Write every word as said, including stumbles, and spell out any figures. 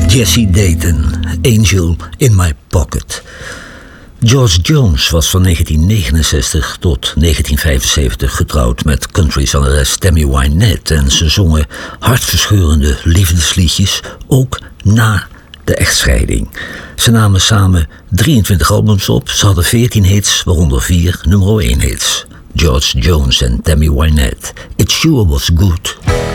Jesse Dayton, Angel in My Pocket. George Jones was van negentien negenenzestig tot negentien vijfenzeventig getrouwd met countryzangeres Tammy Wynette en ze zongen hartverscheurende liefdesliedjes, ook na de echtscheiding. Ze namen samen drieëntwintig albums op, ze hadden veertien hits, waaronder vier nummer één hits. George Jones en Tammy Wynette, It Sure Was Good.